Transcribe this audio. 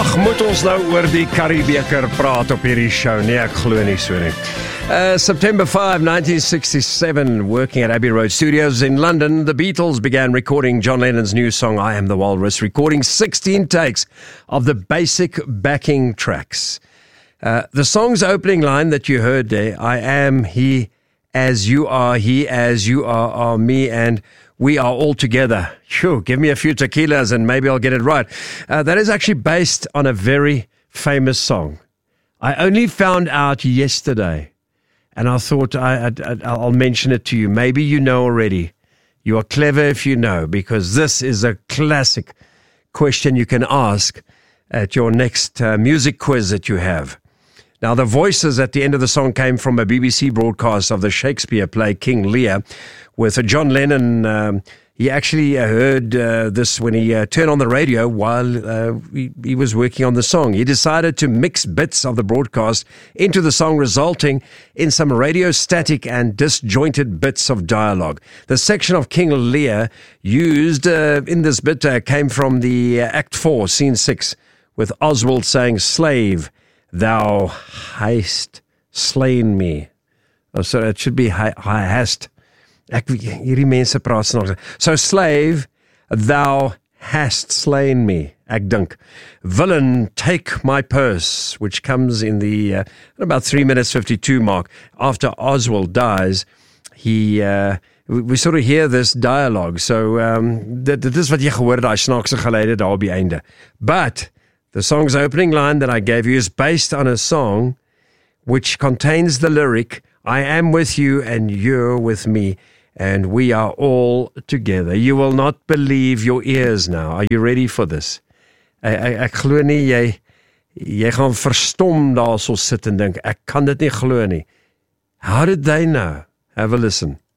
Moet ons nou oor die Karibeker praat op hierdie show? Nee, ek glo nie so nie. September 5, 1967, working at Abbey Road Studios in London, the Beatles began recording John Lennon's new song, I Am the Walrus, recording 16 takes of the basic backing tracks. The song's opening line that you heard there, I am he as you are me, and we are all together. Sure, give me a few tequilas and maybe I'll get it right. That is actually based on a very famous song. I only found out yesterday, and I thought I'll mention it to you. Maybe you know already. You are clever if you know, because this is a classic question you can ask at your next music quiz that you have. Now, the voices at the end of the song came from a BBC broadcast of the Shakespeare play King Lear with John Lennon. He actually heard this when he turned on the radio while he was working on the song. He decided to mix bits of the broadcast into the song, resulting in some radio static and disjointed bits of dialogue. The section of King Lear used in this bit came from the Act 4, Scene 6, with Oswald saying, "Slave, thou hast slain me." Oh, so it should be hast. Hierdie mense praat snaaks. So, slave, thou hast slain me. Ek dink. Villain, take my purse, which comes in the about 3 minutes 52 mark. After Oswald dies, we sort of hear this dialogue. So, dit is wat jy gehoor het, daai snaakse geluide daar op die einde. But the song's opening line that I gave you is based on a song which contains the lyric, I am with you and you're with me, and we are all together. You will not believe your ears now. Are you ready for this? Ek glo nie, jy gaan verstom daar so sit en dink, ek kan dit nie glo nie. How did they know? Have a listen.